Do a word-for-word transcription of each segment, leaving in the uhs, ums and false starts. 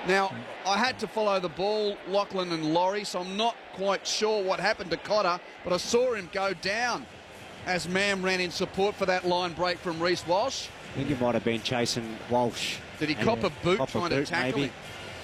Now, I had to follow the ball, Lachlan and Laurie, so I'm not quite sure what happened to Cotter, but I saw him go down as Mam ran in support for that line break from Reece Walsh. I think he might have been chasing Walsh. Did he cop a boot cop trying a boot, to tackle maybe. him?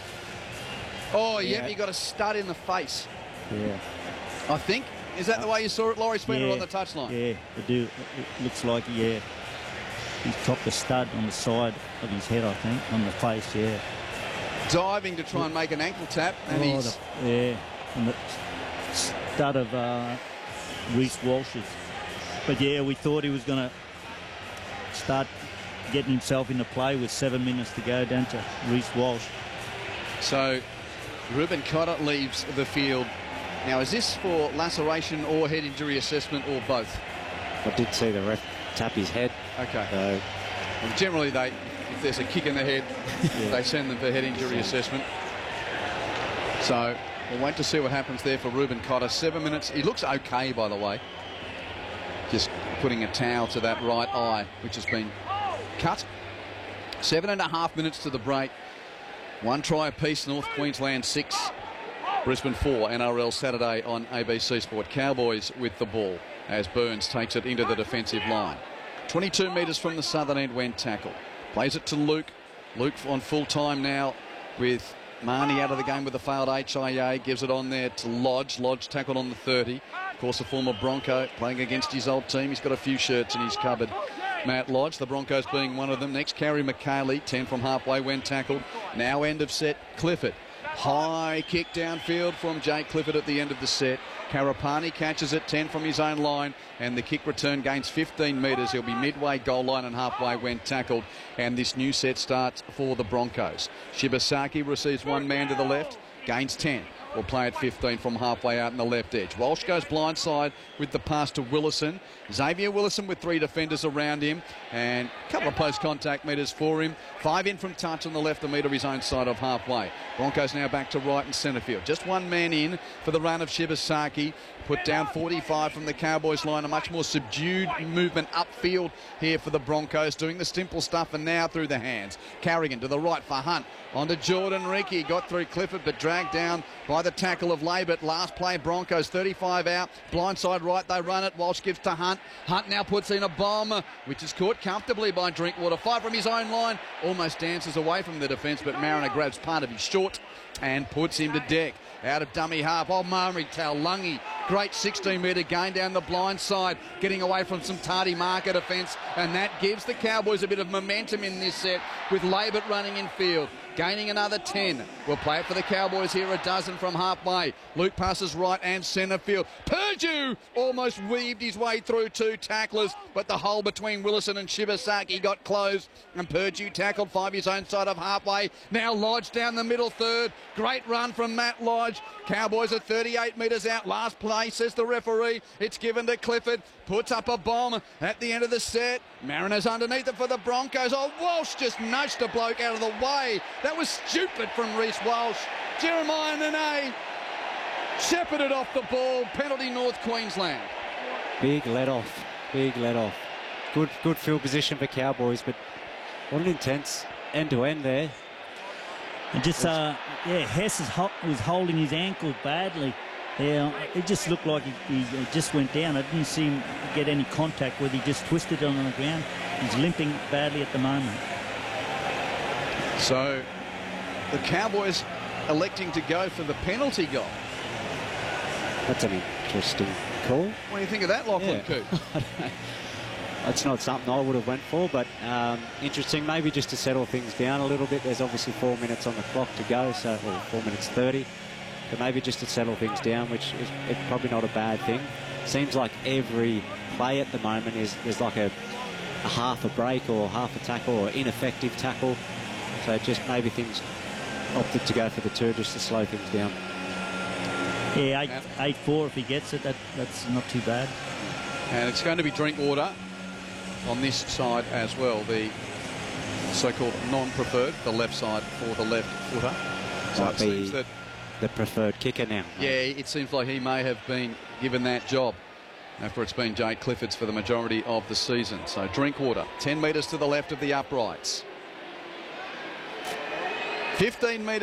Oh, yeah, Yeah. he got a stud in the face, Yeah. I think. Is that the way you saw it, Laurie Spooner, yeah, on the touchline? Yeah, I do. It looks like, yeah. He's chopped a stud on the side of his head, I think, on the face, yeah. Diving to try and make an ankle tap, and Oh, he's... the, yeah, and the stud of uh, Reece Walsh's. But, yeah, we thought he was going to start getting himself into play with seven minutes to go down to Reece Walsh. So, Reuben Cotter leaves the field. Now, is this for laceration or head injury assessment or both? I did see the ref tap his head. Okay. So, Well, generally, they, if there's a kick in the head, Yeah. they send them for head injury assessment. So, we'll wait to see what happens there for Reuben Cotter. Seven minutes. He looks okay, by the way. Just putting a towel to that right eye, which has been cut. Seven and a half minutes to the break. One try apiece, North Queensland six, Brisbane four. N R L Saturday on A B C Sport. Cowboys with the ball as Burns takes it into the defensive line. twenty-two metres from the southern end when tackled. Plays it to Luke. Luke on full time now with Marnie out of the game with a failed H I A. Gives it on there to Lodge. Lodge tackled on the thirty. Of course, a former Bronco playing against his old team. He's got a few shirts in his cupboard. Matt Lodge, the Broncos being one of them. Next, Carey McKaylee, ten from halfway when tackled. Now end of set, Clifford. High kick downfield from Jake Clifford at the end of the set. Karapani catches it, ten from his own line, and the kick return gains fifteen metres. He'll be midway goal line and halfway when tackled, and this new set starts for the Broncos. Shibasaki receives one man to the left, gains ten. Will play at fifteen from halfway out in the left edge. Walsh goes blindside with the pass to Willison. Xavier Willison with three defenders around him and a couple of post-contact metres for him. Five in from touch on the left, a metre his own side of halfway. Broncos now back to right and centre field. Just one man in for the run of Shibasaki. Put down forty-five from the Cowboys line. A much more subdued movement upfield here for the Broncos, doing the simple stuff, and now through the hands. Carrigan to the right for Hunt. On to Jordan Ricky. Got through Clifford but dragged down by the tackle of Labert. Last play, Broncos thirty-five out. Blindside right, they run it. Walsh gives to Hunt. Hunt now puts in a bomb, which is caught comfortably by Drinkwater. Five from his own line. Almost dances away from the defence, but Mariner grabs part of his short and puts him to deck. Out of dummy half. Oh, Murray Taulungi. Great sixteen metre gain down the blind side, getting away from some tardy marker defence, and that gives the Cowboys a bit of momentum in this set with Labert running in field. Gaining another ten. We'll play it for the Cowboys here, a dozen from halfway. Luke passes right and centre field. Purdue almost weaved his way through two tacklers, but the hole between Willison and Shibasaki got closed, and Purdue tackled five his own side of halfway. Now Lodge down the middle third. Great run from Matt Lodge. Cowboys are thirty-eight metres out. Last play, says the referee. It's given to Clifford. Puts up a bomb at the end of the set. Mariners underneath it for the Broncos. Oh, Walsh just nudged a bloke out of the way. That was stupid from Reece Walsh. Jeremiah Nene shepherded off the ball. Penalty North Queensland. big let off. Big let off. Good, good field position for Cowboys, but what an intense end-to-end there. And just, uh, yeah, Hess is ho was holding his ankle badly. Yeah, it just looked like he, he just went down. I didn't see him get any contact where he just twisted on the ground. He's limping badly at the moment. So the Cowboys electing to go for the penalty goal. That's an interesting call. What do you think of that, Lachlan Yeah. Coote? That's not something I would have went for, but um, interesting. Maybe just to settle things down a little bit. There's obviously four minutes on the clock to go, so or four minutes thirty. But maybe just to settle things down, which is it's probably not a bad thing. Seems like every play at the moment is there's like a, a half a break or half a tackle or ineffective tackle. So just maybe things opted to go for the two just to slow things down. Yeah, eight, eight four if he gets it, that, that's not too bad. And it's going to be Drinkwater on this side as well, the so-called non-preferred, the left side for the left footer. So Might it be seems that, the preferred kicker now. yeah, it seems like he may have been given that job after it's been Jake Clifford's for the majority of the season. So Drinkwater, ten metres to the left of the uprights. fifteen metres